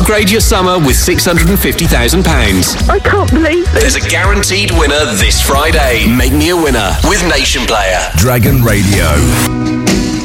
Upgrade your summer with £650,000. I can't believe this. There's a guaranteed winner this Friday. Make me a winner with Nation Player. Dragon Radio.